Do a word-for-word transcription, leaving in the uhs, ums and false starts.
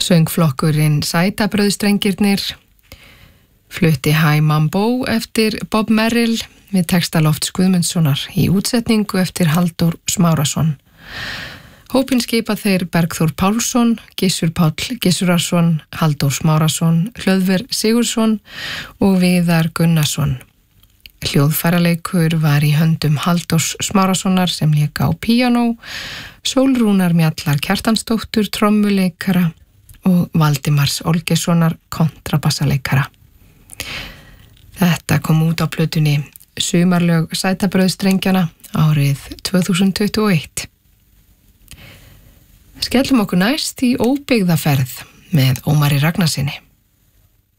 Söngflokkurinn Sætabrauðstrengirnir flutti Hi Mambo eftir Bob Merrill við texta Lofts Guðmundssonar í útsetningu eftir Halldór Smárason. Hópinn skipa þeir Bergþór Pálsson, Gissur Páll Gissurarsson, Halldór Smárason, Hlöðver Sigurðsson og Viðar Gunnarsson. Hljóðfæraleikur var í höndum Halldórs Smárasonar sem lék á píanó, Sólrúnar Mjallar Kjartansdóttur trommuleikara og Valdimars Olgessonar kontrabassaleikara. Þetta kom út á plötunni Sumarlög Sætabrauðstrengjana árið tvö þúsund tuttugu og eitt. Skellum okkur næst í óbyggða ferð með Ómari Ragnarsinni.